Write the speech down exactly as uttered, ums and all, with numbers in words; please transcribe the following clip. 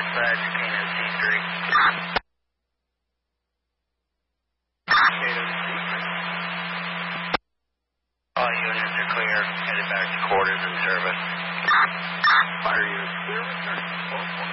Dispatch, Kano C three. Kano C three. All units are clear. Headed back to quarters in service. Fire units clear. Return to